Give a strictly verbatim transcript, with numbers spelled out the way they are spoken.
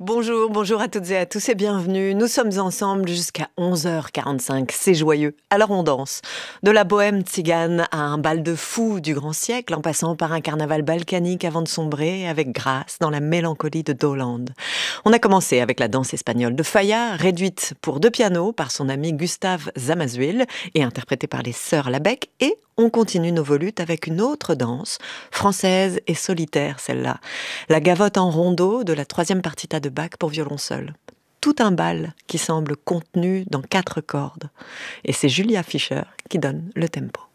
Bonjour, bonjour à toutes et à tous et bienvenue. Nous sommes ensemble jusqu'à onze heures quarante-cinq. C'est joyeux. Alors on danse. De la bohème tzigane à un bal de fou du grand siècle, en passant par un carnaval balkanique avant de sombrer avec grâce dans la mélancolie de Doland. On a commencé avec la danse espagnole de Falla, réduite pour deux pianos par son ami Gustave Zamazuil et interprétée par les sœurs Labec, et on continue nos volutes avec une autre danse, française et solitaire celle-là. La gavotte en rondeau de la troisième partita de Bach pour violon seul. Tout un bal qui semble contenu dans quatre cordes. Et c'est Julia Fischer qui donne le tempo.